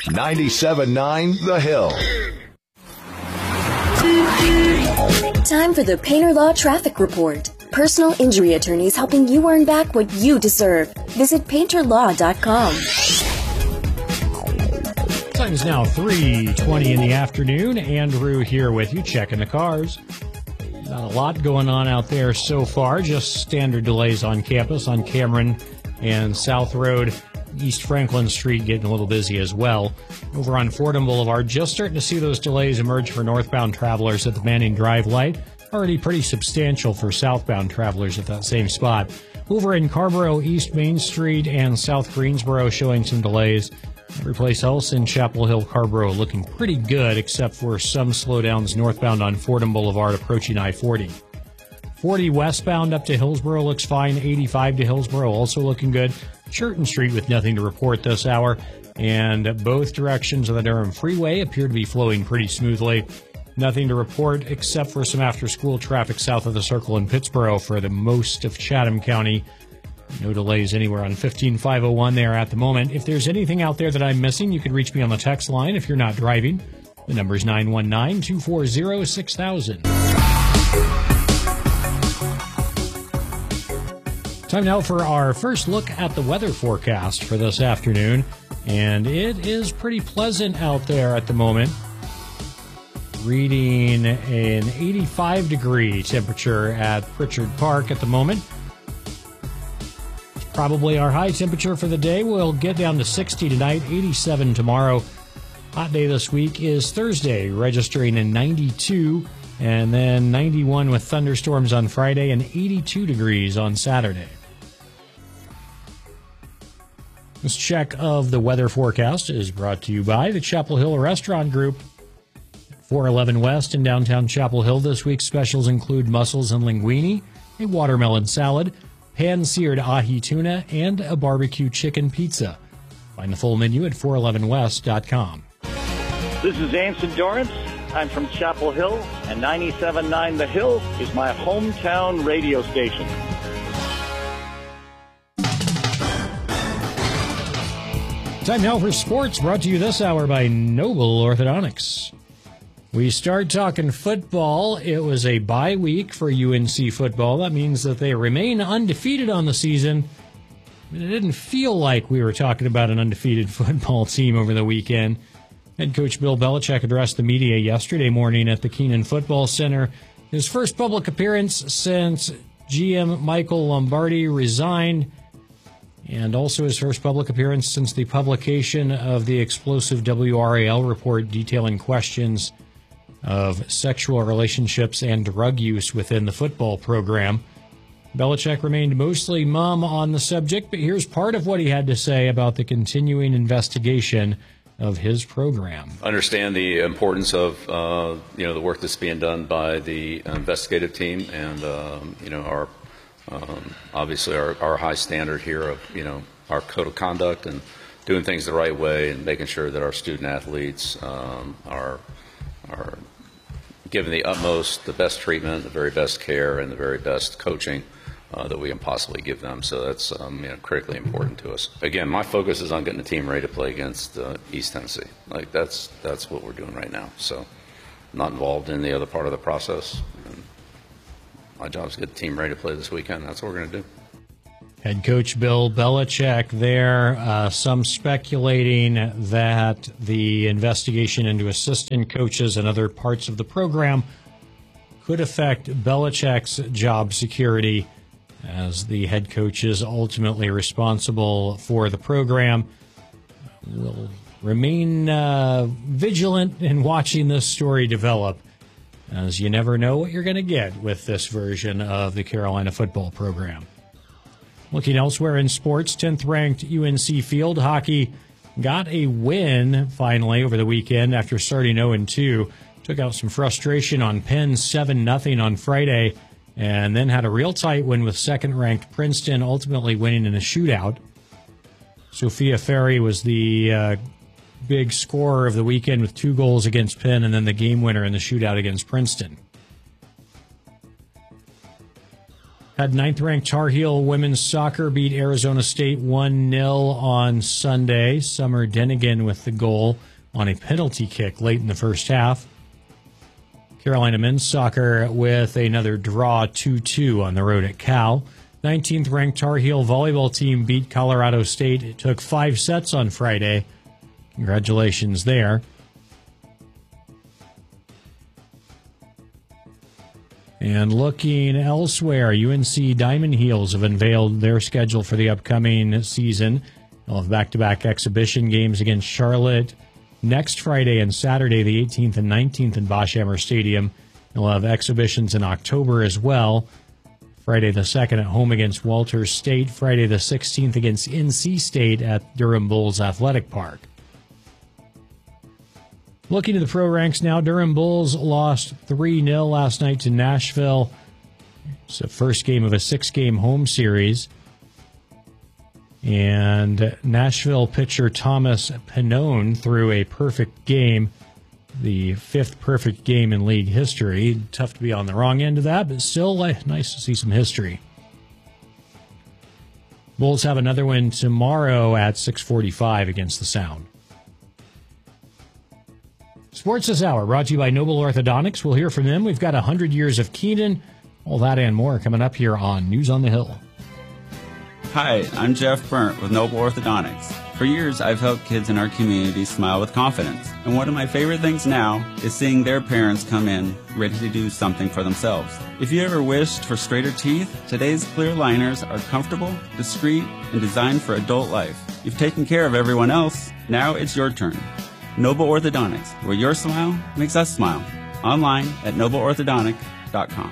97.9 The Hill. Time for the Painter Law Traffic Report. Personal injury attorneys helping you earn back what you deserve. Visit painterlaw.com. Time is now 3:20 in the afternoon. Andrew here with you, checking the cars. Not a lot going on out there so far, just standard delays on campus on Cameron and South Road. East Franklin Street getting a little busy as well. Over on Fordham Boulevard, just starting to see those delays emerge for northbound travelers at the Manning Drive light. Already pretty substantial for southbound travelers at that same spot. Over in Carrboro, East Main Street and South Greensboro showing some delays. Every place else in Chapel Hill, Carrboro looking pretty good, except for some slowdowns northbound on Fordham Boulevard approaching I-40. 40 westbound up to Hillsboro looks fine. 85 to Hillsboro also looking good. Churton Street with nothing to report this hour. And both directions of the Durham Freeway appear to be flowing pretty smoothly. Nothing to report except for some after-school traffic south of the Circle in Pittsboro for the most of Chatham County. No delays anywhere on 15501 there at the moment. If there's anything out there that I'm missing, you can reach me on the text line if you're not driving. The number is 919-240-6000. Time now for our first look at the weather forecast for this afternoon. And it is pretty pleasant out there at the moment. Reading an 85-degree temperature at Pritchard Park at the moment. It's probably our high temperature for the day. We'll get down to 60 tonight, 87 tomorrow. Hot day this week is Thursday, registering in 92, and then 91 with thunderstorms on Friday and 82 degrees on Saturday. This check of the weather forecast is brought to you by the Chapel Hill Restaurant Group. 411 West in downtown Chapel Hill. This week's specials include mussels and linguine, a watermelon salad, pan-seared ahi tuna, and a barbecue chicken pizza. Find the full menu at 411west.com. This is Anson Dorrance. I'm from Chapel Hill, and 97.9 The Hill is my hometown radio station. Time now for sports, brought to you this hour by Noble Orthodontics. We start talking football. It was a bye week for UNC football. That means that they remain undefeated on the season. It didn't feel like we were talking about an undefeated football team over the weekend. Head coach Bill Belichick addressed the media yesterday morning at the Keenan Football Center. His first public appearance since GM Michael Lombardi resigned, and also his first public appearance since the publication of the explosive WRAL report detailing questions of sexual relationships and drug use within the football program. Belichick remained mostly mum on the subject, but here's part of what he had to say about the continuing investigation of his program. Understand the importance of the work that's being done by the investigative team, and our obviously our high standard here of our code of conduct and doing things the right way and making sure that our student athletes are given the utmost, the best treatment, the very best care, and the very best coaching that we can possibly give them. So that's critically important to us. Again, my focus is on getting the team ready to play against East Tennessee. Like that's what we're doing right now. So I'm not involved in the other part of the process. And my job is to get the team ready to play this weekend. That's what we're going to do. Head coach Bill Belichick there, some speculating that the investigation into assistant coaches and other parts of the program could affect Belichick's job security, as the head coach is ultimately responsible for the program. We'll remain vigilant in watching this story develop, as you never know what you're going to get with this version of the Carolina football program. Looking elsewhere in sports, 10th-ranked UNC field hockey got a win finally over the weekend after starting 0-2. Took out some frustration on Penn 7-0 on Friday, and then had a real tight win with second-ranked Princeton, ultimately winning in a shootout. Sophia Ferry was the big scorer of the weekend with 2 goals against Penn, and then the game winner in the shootout against Princeton. Had 9th-ranked Tar Heel women's soccer beat Arizona State 1-0 on Sunday. Summer Denigan with the goal on a penalty kick late in the first half. Carolina men's soccer with another draw 2-2 on the road at Cal. 19th-ranked Tar Heel volleyball team beat Colorado State. It took 5 sets on Friday. Congratulations there. And looking elsewhere, UNC Diamond Heels have unveiled their schedule for the upcoming season. They'll have back-to-back exhibition games against Charlotte next Friday and Saturday, the 18th and 19th in Bosch-Hammer Stadium. They'll have exhibitions in October as well. Friday the 2nd at home against Walters State. Friday the 16th against NC State at Durham Bulls Athletic Park. Looking at the pro ranks now, Durham Bulls lost 3-0 last night to Nashville. It's the first game of a 6-game home series. And Nashville pitcher Thomas Pannone threw a perfect game, the 5th perfect game in league history. Tough to be on the wrong end of that, but still nice to see some history. Bulls have another win tomorrow at 6:45 against the Sound. Sports this hour brought to you by Noble Orthodontics. We'll hear from them. We've got 100 years of Keenan. All that and more coming up here on News on the Hill. Hi, I'm Jeff Burnt with Noble Orthodontics. For years, I've helped kids in our community smile with confidence. And one of my favorite things now is seeing their parents come in ready to do something for themselves. If you ever wished for straighter teeth, today's clear liners are comfortable, discreet, and designed for adult life. You've taken care of everyone else. Now it's your turn. Noble Orthodontics, where your smile makes us smile. Online at nobleorthodontic.com.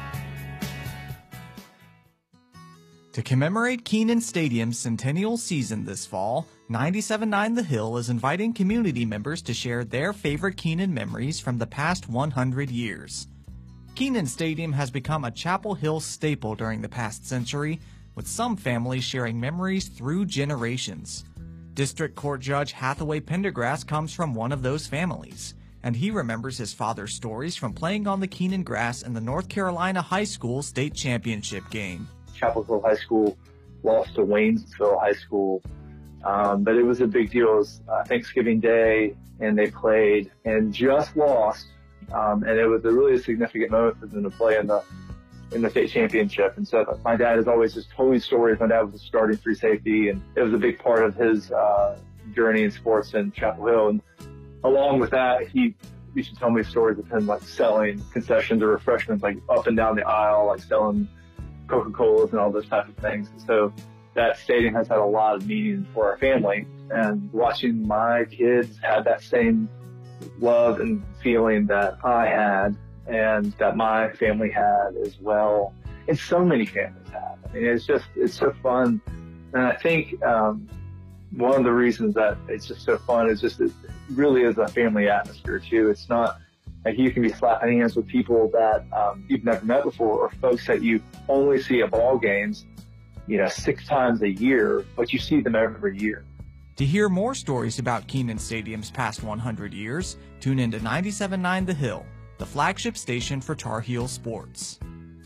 To commemorate Kenan Stadium's centennial season this fall, 97.9 The Hill is inviting community members to share their favorite Kenan memories from the past 100 years. Kenan Stadium has become a Chapel Hill staple during the past century, with some families sharing memories through generations. District Court Judge Hathaway Pendergrass comes from one of those families, and he remembers his father's stories from playing on the Kenan grass in the North Carolina High School state championship game. Chapel Hill High School lost to Waynesville High School, but it was a big deal. It was Thanksgiving Day, and they played and just lost, and it was really a significant moment for them to play in the state championship. And so my dad has always just told me stories. My dad was a starting free safety, and it was a big part of his journey in sports in Chapel Hill. And along with that, he used to tell me stories of him like selling concessions or refreshments like up and down the aisle, like selling Coca-Colas and all those types of things. So that stadium has had a lot of meaning for our family, and watching my kids have that same love and feeling that I had and that my family had as well, and so many families have. I mean, it's so fun. And I think one of the reasons that it's just so fun is just it really is a family atmosphere too. It's not like you can be slapping hands with people that you've never met before, or folks that you only see at ball games, 6 times a year, but you see them every year. To hear more stories about Kenan Stadium's past 100 years, tune in to 97.9 The Hill, the flagship station for Tar Heel sports.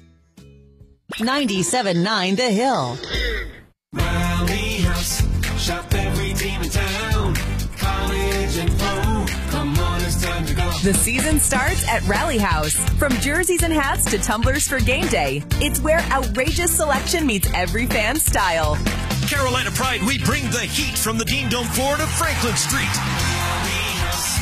97.9 The Hill. Rally House, shop every team in town. College and pro, come on, it's time to go. The season starts at Rally House. From jerseys and hats to tumblers for game day, it's where outrageous selection meets every fan's style. Carolina Pride, we bring the heat from the Dean Dome floor to Franklin Street. Rally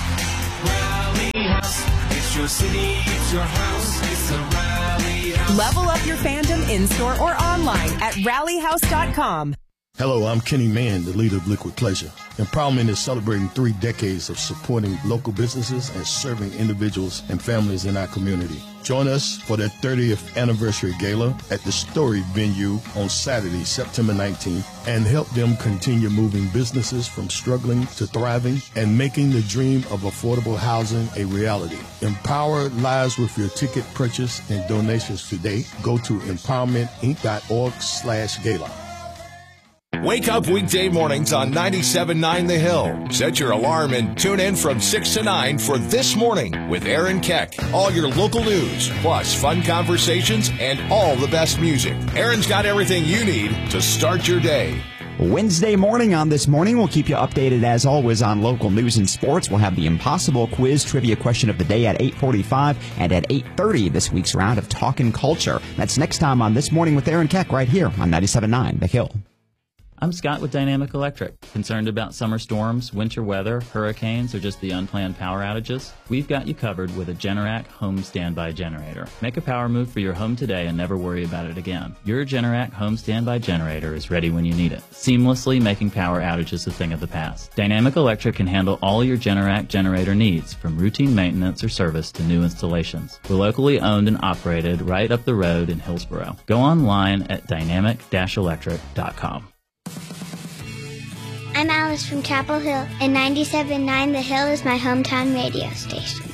House, it's your city, it's your house, it's a Rally House. Level up your fandom in-store or online at rallyhouse.com. Hello, I'm Kenny Mann, the leader of Liquid Pleasure. Empowerment is celebrating 3 decades of supporting local businesses and serving individuals and families in our community. Join us for their 30th anniversary gala at the Story venue on Saturday, September 19th, and help them continue moving businesses from struggling to thriving and making the dream of affordable housing a reality. Empower lives with your ticket purchase and donations today. Go to empowermentinc.org/gala. Wake up weekday mornings on 97.9 The Hill. Set your alarm and tune in from 6 to 9 for This Morning with Aaron Keck. All your local news, plus fun conversations and all the best music. Aaron's got everything you need to start your day. Wednesday morning on This Morning, we'll keep you updated as always on local news and sports. We'll have the Impossible Quiz Trivia Question of the Day at 8:45 and at 8:30 this week's round of Talkin' Culture. That's next time on This Morning with Aaron Keck right here on 97.9 The Hill. I'm Scott with Dynamic Electric. Concerned about summer storms, winter weather, hurricanes, or just the unplanned power outages? We've got you covered with a Generac home standby generator. Make a power move for your home today and never worry about it again. Your Generac home standby generator is ready when you need it, seamlessly making power outages a thing of the past. Dynamic Electric can handle all your Generac generator needs, from routine maintenance or service to new installations. We're locally owned and operated right up the road in Hillsboro. Go online at dynamic-electric.com. I'm Alice from Chapel Hill, and 97.9 The Hill is my hometown radio station.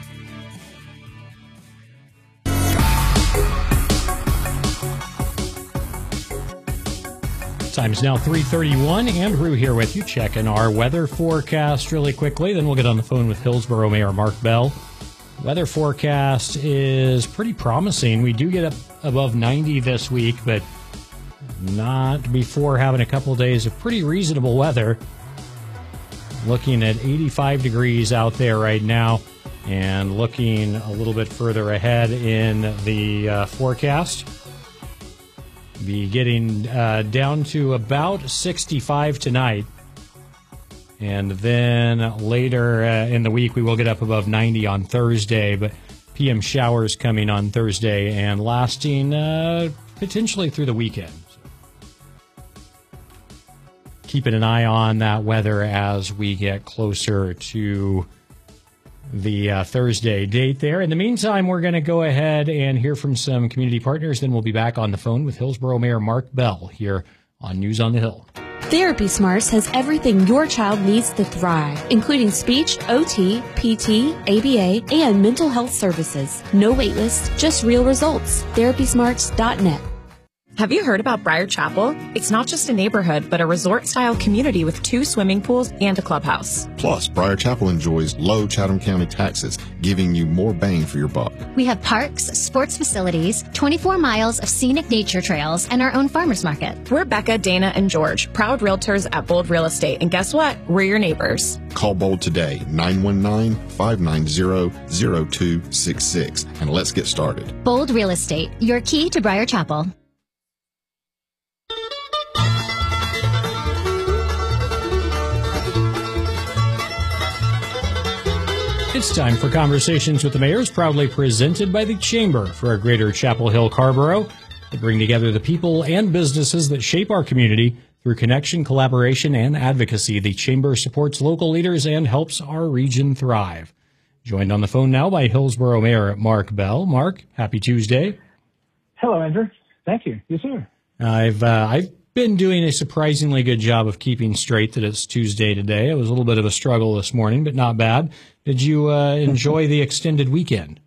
Time's now 3:31. Andrew here with you, checking our weather forecast really quickly. Then we'll get on the phone with Hillsboro Mayor Mark Bell. Weather forecast is pretty promising. We do get up above 90 this week, but not before having a couple days of pretty reasonable weather. Looking at 85 degrees out there right now, and looking a little bit further ahead in the forecast, be getting down to about 65 tonight. And then later in the week, we will get up above 90 on Thursday, but PM showers coming on Thursday and lasting potentially through the weekend. Keeping an eye on that weather as we get closer to the Thursday date there. In the meantime, we're going to go ahead and hear from some community partners. Then we'll be back on the phone with Hillsboro Mayor Mark Bell here on News on the Hill. Therapy Smarts has everything your child needs to thrive, including speech, OT, PT, ABA, and mental health services. No wait list, just real results. TherapySmarts.net. Have you heard about Briar Chapel? It's not just a neighborhood, but a resort-style community with 2 swimming pools and a clubhouse. Plus, Briar Chapel enjoys low Chatham County taxes, giving you more bang for your buck. We have parks, sports facilities, 24 miles of scenic nature trails, and our own farmers market. We're Becca, Dana, and George, proud realtors at Bold Real Estate. And guess what? We're your neighbors. Call Bold today, 919-590-0266, and let's get started. Bold Real Estate, your key to Briar Chapel. It's time for Conversations with the Mayors, proudly presented by the Chamber for a Greater Chapel Hill Carrboro. They bring together the people and businesses that shape our community through connection, collaboration, and advocacy. The Chamber supports local leaders and helps our region thrive. Joined on the phone now by Hillsboro Mayor Mark Bell. Mark, happy Tuesday. Hello, Andrew. Thank you. Yes, sir. I've been doing a surprisingly good job of keeping straight that it's Tuesday today. It was a little bit of a struggle this morning, but not bad. Did you enjoy the extended weekend?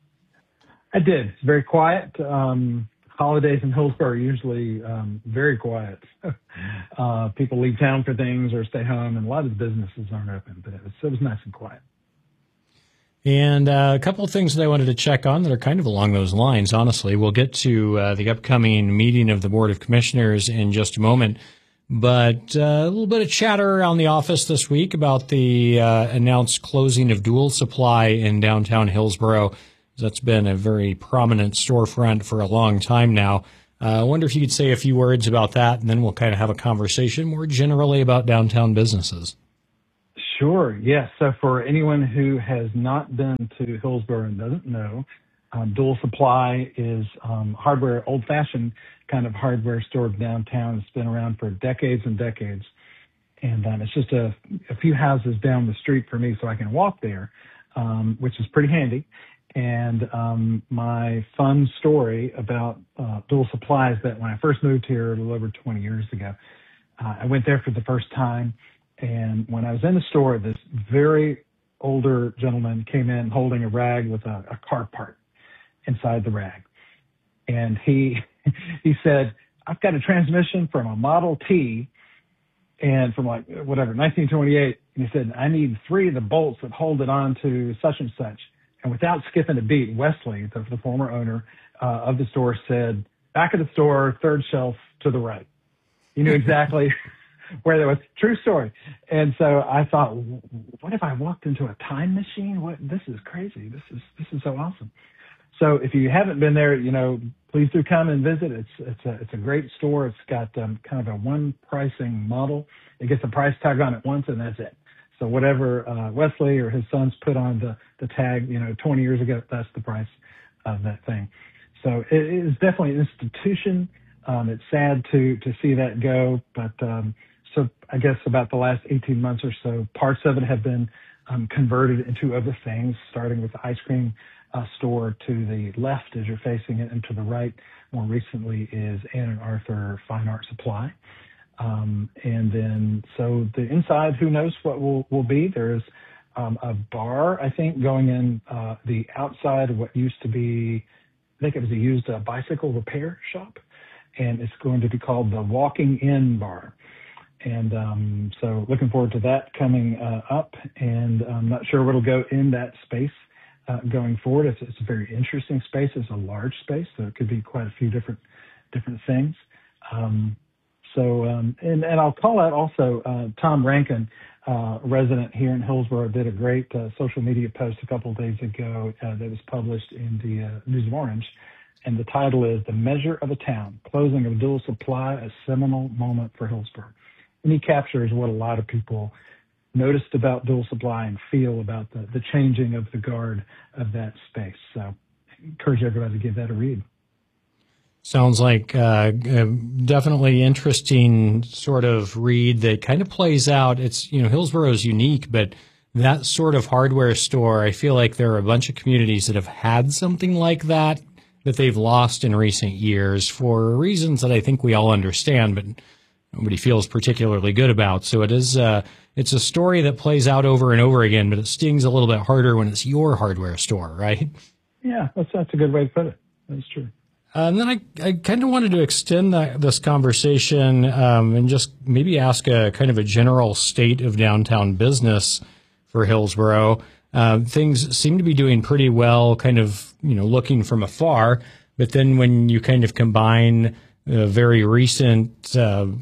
I did. It's very quiet. Holidays in Hillsboro are usually very quiet. People leave town for things or stay home, and a lot of the businesses aren't open, but it was nice and quiet. And a couple of things that I wanted to check on that are kind of along those lines, honestly. We'll get to the upcoming meeting of the Board of Commissioners in just a moment. But a little bit of chatter around the office this week about the announced closing of Dual Supply in downtown Hillsboro. That's been a very prominent storefront for a long time now. I wonder if you could say a few words about that, and then we'll kind of have a conversation more generally about downtown businesses. Sure, yes. So for anyone who has not been to Hillsboro and doesn't know, Dual Supply is hardware, old-fashioned kind of hardware store downtown. It's been around for decades and decades. And it's just a few houses down the street for me, so I can walk there, which is pretty handy. And my fun story about Dual Supply is that when I first moved here a little over 20 years ago, I went there for the first time. And when I was in the store, this very older gentleman came in holding a rag with a car part inside the rag. And he said, "I've got a transmission from a Model T and from like, whatever, 1928. And he said, I need 3 of the bolts that hold it on to such and such. And without skipping a beat, Wesley, the former owner of the store, said, back of the store, 3rd shelf to the right. He knew exactly where there was. True story. And so I thought, what if I walked into a time machine? This is crazy. This is so awesome. So if you haven't been there, please do come and visit. It's a great store. It's got kind of a one pricing model. It gets a price tag on it once, and that's it. So whatever Wesley or his sons put on the tag, 20 years ago, that's the price of that thing. So it is definitely an institution. It's sad to see that go, but so I guess about the last 18 months or so, parts of it have been converted into other things, starting with the ice cream store to the left as you're facing it, and to the right more recently is Ann and Arthur Fine Art Supply. And then so the inside, who knows what will be. There's a bar, I think, going in the outside of what used to be, I think it was a used bicycle repair shop, and it's going to be called the Walking In Bar. And so looking forward to that coming up, and I'm not sure what'll go in that space going forward. It's a very interesting space. It's a large space, so it could be quite a few different things. And I'll call out also Tom Rankin, resident here in Hillsborough, did a great social media post a couple of days ago that was published in the News of Orange. And the title is "The Measure of a Town, Closing of Dual Supply, a Seminal Moment for Hillsborough." And he captures what a lot of people noticed about dual supply and feel about the changing of the guard of that space. So I encourage everybody to give that a read. Sounds like definitely interesting sort of read that kind of plays out. It's, Hillsborough is unique, but that sort of hardware store, I feel like there are a bunch of communities that have had something like that they've lost in recent years for reasons that I think we all understand, but nobody feels particularly good about. So it's a story that plays out over and over again, but it stings a little bit harder when it's your hardware store, right? Yeah, that's a good way to put it. That's true. And then I kind of wanted to extend this conversation and just maybe ask a kind of a general state of downtown business for Hillsborough. Things seem to be doing pretty well, kind of, looking from afar. But then when you kind of combine very recent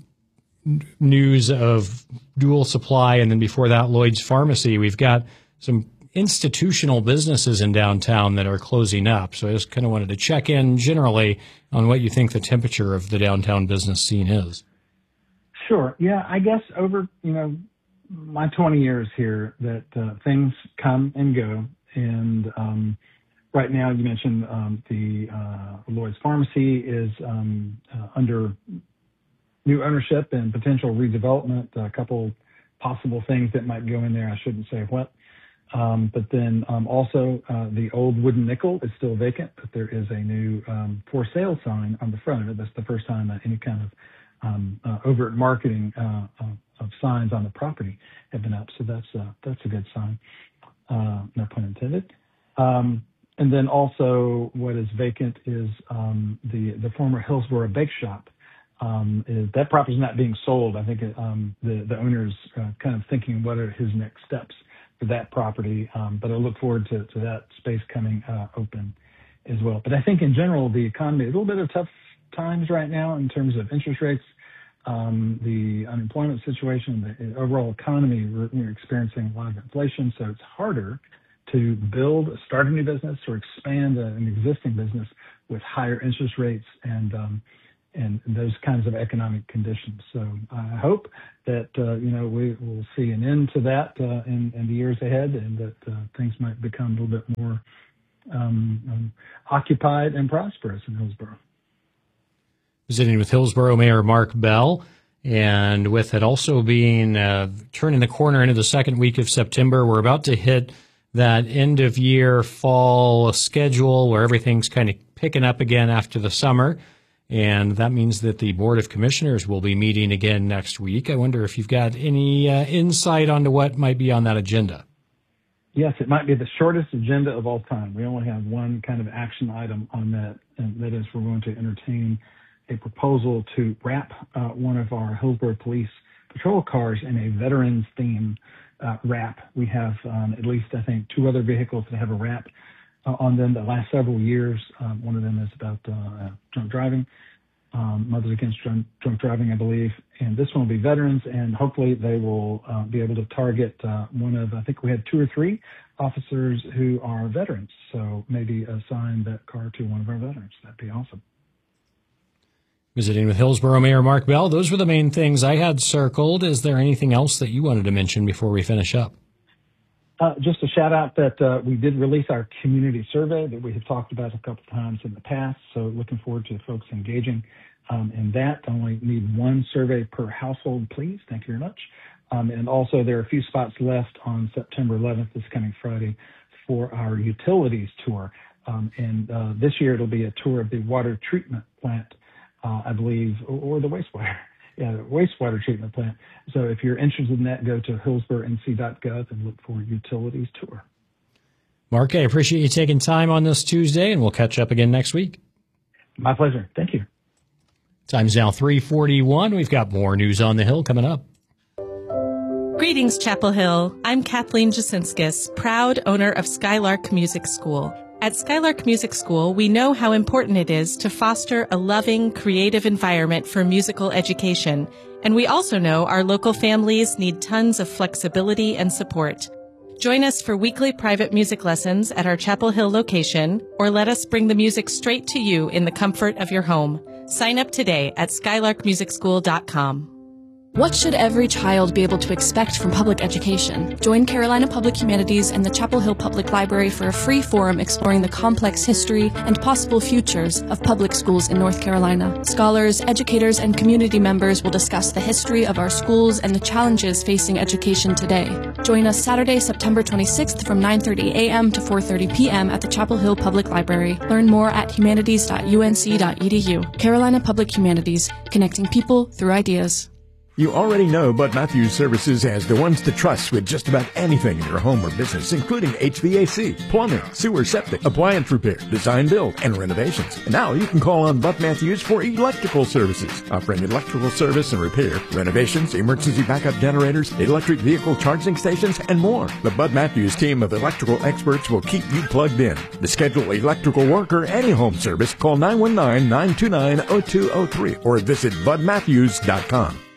news of dual supply, and then before that, Lloyd's Pharmacy, we've got some institutional businesses in downtown that are closing up. So I just kind of wanted to check in generally on what you think the temperature of the downtown business scene is. Sure. Yeah, I guess over, my 20 years here that things come and go. And right now you mentioned the Lloyd's Pharmacy is under new ownership and potential redevelopment, a couple possible things that might go in there. I shouldn't say what. But then also the old Wooden Nickel is still vacant, but there is a new for sale sign on the front of it. That's the first time that any kind of overt marketing of signs on the property have been up. So that's a good sign. No pun intended. And then also what is vacant is the former Hillsborough Bake Shop. That property is not being sold. I think the owner's kind of thinking what are his next steps for that property. But I look forward to that space coming open as well. But I think in general, the economy, a little bit of tough times right now in terms of interest rates, the unemployment situation, the overall economy, we're experiencing a lot of inflation. So it's harder to start a new business or expand an existing business with higher interest rates and those kinds of economic conditions. So I hope that, we will see an end to that in the years ahead, and that things might become a little bit more occupied and prosperous in Hillsborough. Visiting with Hillsborough Mayor Mark Bell, and with it also being turning the corner into the second week of September, we're about to hit that end-of-year fall schedule where everything's kind of picking up again after the summer. And that means that the Board of Commissioners will be meeting again next week. I wonder if you've got any insight onto what might be on that agenda. Yes, it might be the shortest agenda of all time. We only have one kind of action item on that, and that is we're going to entertain a proposal to wrap one of our Hillsborough Police patrol cars in a veterans theme wrap. We have at least, I think, 2 other vehicles that have a wrap on them that last several years. One of them is about drunk driving, Mothers Against Drunk Driving, I believe. And this one will be veterans, and hopefully they will be able to target one of, I think we had 2 or 3 officers who are veterans. So maybe assign that car to one of our veterans. That'd be awesome. Visiting with Hillsborough Mayor Mark Bell. Those were the main things I had circled. Is there anything else that you wanted to mention before we finish up? Just a shout out that we did release our community survey that we have talked about a couple times in the past. So looking forward to folks engaging in that. Only need 1 survey per household, please. Thank you very much. And also there are a few spots left on September 11th, this coming Friday, for our utilities tour. And this year it'll be a tour of the water treatment plant, I believe, or the wastewater. Yeah, the wastewater treatment plant. So if you're interested in that, go to hillsboroughNC.gov and look for utilities tour. Mark, I appreciate you taking time on this Tuesday, and we'll catch up again next week. My pleasure. Thank you. Time's now 3:41. We've got more news on the Hill coming up. Greetings, Chapel Hill. I'm Kathleen Jasinskis, proud owner of Skylark Music School. At Skylark Music School, we know how important it is to foster a loving, creative environment for musical education. And we also know our local families need tons of flexibility and support. Join us for weekly private music lessons at our Chapel Hill location, or let us bring the music straight to you in the comfort of your home. Sign up today at skylarkmusicschool.com. What should every child be able to expect from public education? Join Carolina Public Humanities and the Chapel Hill Public Library for a free forum exploring the complex history and possible futures of public schools in North Carolina. Scholars, educators, and community members will discuss the history of our schools and the challenges facing education today. Join us Saturday, September 26th from 9:30 a.m. to 4:30 p.m. at the Chapel Hill Public Library. Learn more at humanities.unc.edu. Carolina Public Humanities, connecting people through ideas. You already know Bud Matthews Services has the ones to trust with just about anything in your home or business, including HVAC, plumbing, sewer septic, appliance repair, design build, and renovations. And now you can call on Bud Matthews for electrical services, offering electrical service and repair, renovations, emergency backup generators, electric vehicle charging stations, and more. The Bud Matthews team of electrical experts will keep you plugged in. To schedule electrical work or any home service, call 919-929-0203 or visit budmatthews.com.